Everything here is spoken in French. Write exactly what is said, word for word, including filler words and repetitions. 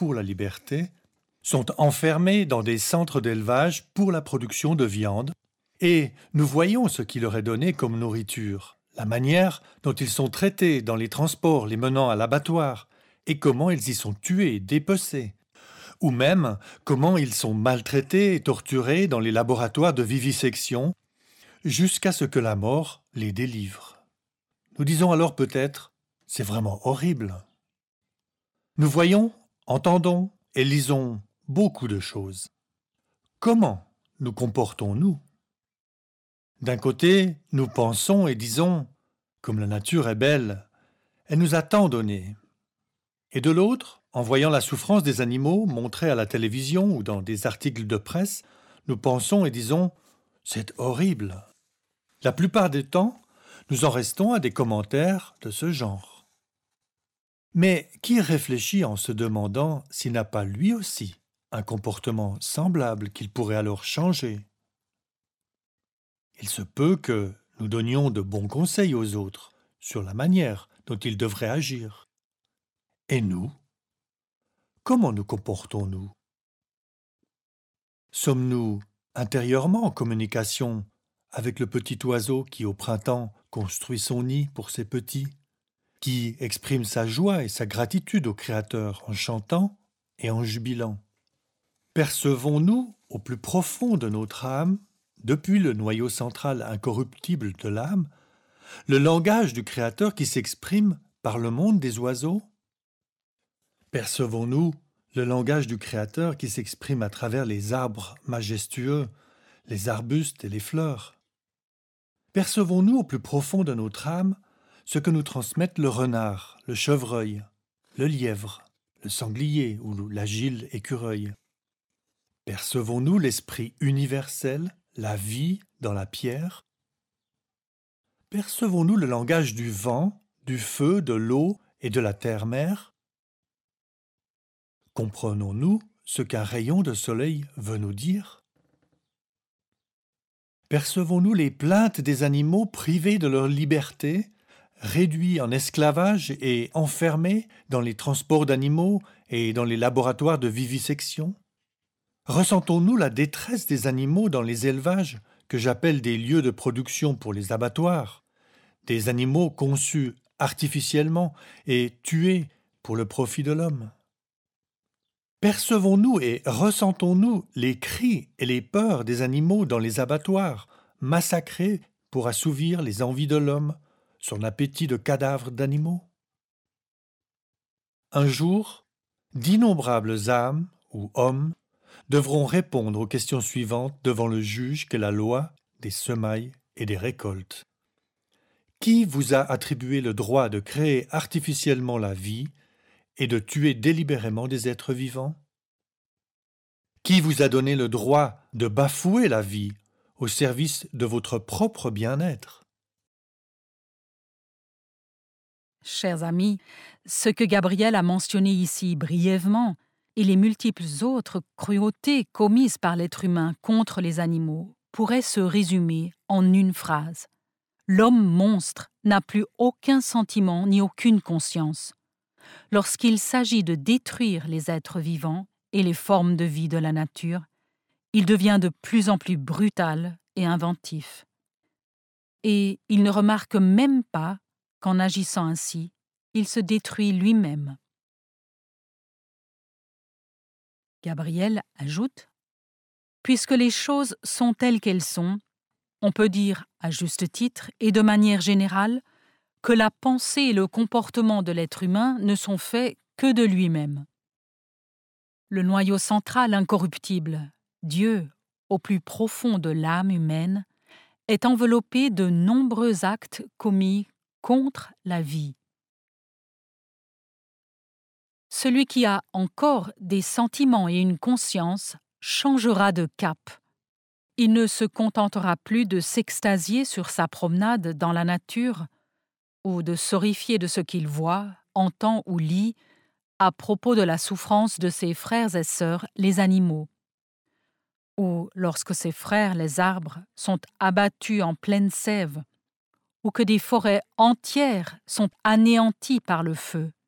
pour la liberté, sont enfermés dans des centres d'élevage pour la production de viande, et nous voyons ce qui leur est donné comme nourriture, la manière dont ils sont traités dans les transports les menant à l'abattoir, et comment ils y sont tués, dépecés, ou même comment ils sont maltraités et torturés dans les laboratoires de vivisection, jusqu'à ce que la mort les délivre. Nous disons alors peut-être, c'est vraiment horrible. Nous voyons, entendons et lisons beaucoup de choses. Comment nous comportons-nous? D'un côté, nous pensons et disons, comme la nature est belle, elle nous a tant donné. Et de l'autre, en voyant la souffrance des animaux montrée à la télévision ou dans des articles de presse, nous pensons et disons, c'est horrible. La plupart du temps, nous en restons à des commentaires de ce genre. Mais qui réfléchit en se demandant s'il n'a pas lui aussi un comportement semblable qu'il pourrait alors changer? Il se peut que nous donnions de bons conseils aux autres sur la manière dont ils devraient agir. Et nous? Comment nous comportons-nous? Sommes-nous intérieurement en communication avec le petit oiseau qui, au printemps, construit son nid pour ses petits, qui exprime sa joie et sa gratitude au Créateur en chantant et en jubilant? Percevons-nous, au plus profond de notre âme, depuis le noyau central incorruptible de l'âme, le langage du Créateur qui s'exprime par le monde des oiseaux? Percevons-nous le langage du Créateur qui s'exprime à travers les arbres majestueux, les arbustes et les fleurs? Percevons-nous au plus profond de notre âme ce que nous transmettent le renard, le chevreuil, le lièvre, le sanglier ou l'agile écureuil? Percevons-nous l'esprit universel, la vie dans la pierre? Percevons-nous le langage du vent, du feu, de l'eau et de la terre-mère? Comprenons-nous ce qu'un rayon de soleil veut nous dire? Percevons-nous les plaintes des animaux privés de leur liberté, réduits en esclavage et enfermés dans les transports d'animaux et dans les laboratoires de vivisection? Ressentons-nous la détresse des animaux dans les élevages que j'appelle des lieux de production pour les abattoirs, des animaux conçus artificiellement et tués pour le profit de l'homme? Percevons-nous et ressentons-nous les cris et les peurs des animaux dans les abattoirs, massacrés pour assouvir les envies de l'homme, son appétit de cadavres d'animaux? Un jour, d'innombrables âmes ou hommes devront répondre aux questions suivantes devant le juge qu'est la loi des semailles et des récoltes. Qui vous a attribué le droit de créer artificiellement la vie et de tuer délibérément des êtres vivants? Qui vous a donné le droit de bafouer la vie au service de votre propre bien-être? Chers amis, ce que Gabriel a mentionné ici brièvement et les multiples autres cruautés commises par l'être humain contre les animaux pourraient se résumer en une phrase. L'homme monstre n'a plus aucun sentiment ni aucune conscience. Lorsqu'il s'agit de détruire les êtres vivants et les formes de vie de la nature, il devient de plus en plus brutal et inventif. Et il ne remarque même pas qu'en agissant ainsi, il se détruit lui-même. Gabriel ajoute « Puisque les choses sont telles qu'elles sont, on peut dire, à juste titre et de manière générale, que la pensée et le comportement de l'être humain ne sont faits que de lui-même. Le noyau central incorruptible, Dieu, au plus profond de l'âme humaine, est enveloppé de nombreux actes commis contre la vie. Celui qui a encore des sentiments et une conscience changera de cap. Il ne se contentera plus de s'extasier sur sa promenade dans la nature ou de s'horrifier de ce qu'il voit, entend ou lit à propos de la souffrance de ses frères et sœurs, les animaux, ou lorsque ses frères, les arbres, sont abattus en pleine sève, ou que des forêts entières sont anéanties par le feu,